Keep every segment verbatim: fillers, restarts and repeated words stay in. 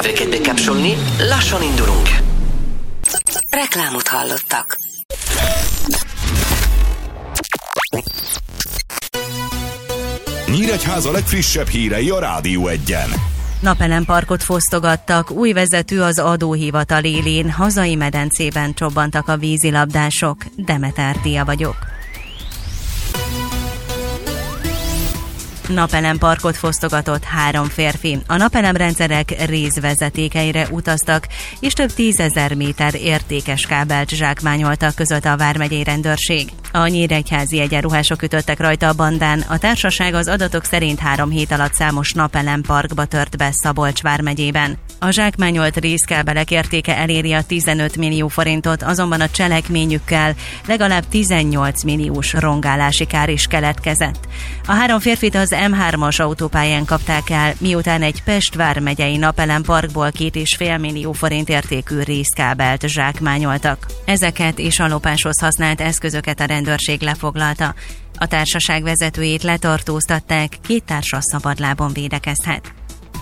kedveket bekapcsolni, lassan indulunk. Reklámot hallottak. Nyíregyháza legfrissebb hírei a Rádió Egyen. Napelemparkot fosztogattak, új vezető az adóhivatal élén, hazai medencében csobbantak a vízilabdások. Demeter Tia vagyok. Napelemparkot fosztogatott három férfi. A napelemrendszerek részvezetékeire utaztak, és több tízezer méter értékes kábelt zsákmányoltak, közölte a vármegyei rendőrség. A nyíregyházi egyenruhások ütöttek rajta a bandán. A társaság az adatok szerint három hét alatt számos napelemparkba tört be Szabolcs vármegyében. A zsákmányolt részkábelek értéke eléri a tizenöt millió forintot, azonban a cselekményükkel legalább tizennyolc milliós rongálási kár is keletkezett. A három férfit az em hármas autópályán kapták el, miután egy Pest vármegyei napelemparkból két és fél millió forint értékű részkábelt zsákmányoltak. Ezeket és a lopáshoz használt eszközöket a rendőrség lefoglalta. A társaság vezetőjét letartóztatták, két társa szabadlábon védekezhet.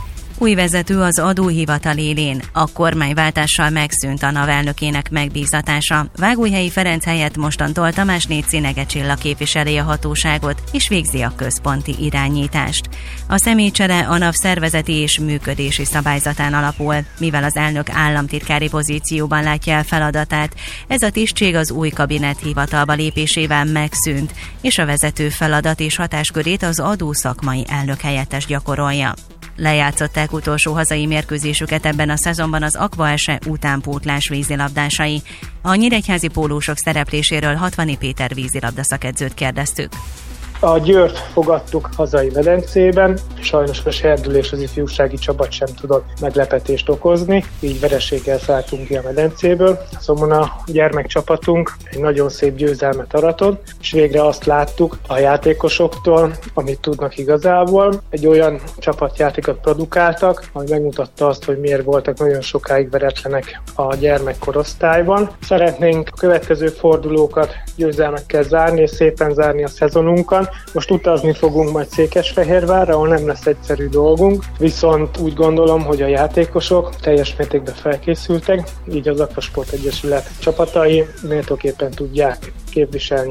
Új vezető az adóhivatal élén. A kormányváltással megszűnt a NAV elnökének megbízatása. Vágóhelyi Ferenc helyett mostantól Tamás Négy Csilla képviseli a hatóságot, és végzi a központi irányítást. A személycsere a NAV szervezeti és működési szabályzatán alapul, mivel az elnök államtitkári pozícióban látja el feladatát. Ez a tisztség az új kabinet hivatalba lépésével megszűnt, és a vezető feladat és hatáskörét az adószakmai elnök helyettes gyakorolja. Lejátszották utolsó hazai mérkőzésüket ebben a szezonban az Aquaese utánpótlás vízilabdásai. A nyíregyházi pólósok szerepléséről Hatvani Péter vízilabda szakedzőt kérdeztük. A Győrt fogadtuk hazai medencében, sajnos a serdülés az ifjúsági csapat sem tudott meglepetést okozni, így vereséggel szálltunk ki a medencéből. Szóval a gyermekcsapatunk egy nagyon szép győzelmet aratott, és végre azt láttuk a játékosoktól, amit tudnak igazából. Egy olyan csapatjátékot produkáltak, ami megmutatta azt, hogy miért voltak nagyon sokáig veretlenek a gyermekkorosztályban. Szeretnénk a következő fordulókat győzelmekkel zárni, és szépen zárni a szezonunkat. Most utazni fogunk majd Székesfehérvárra, ahol nem lesz egyszerű dolgunk, viszont úgy gondolom, hogy a játékosok teljes mértékben felkészültek, így az Aquasport Egyesület csapatai méltóképpen tudják képviselni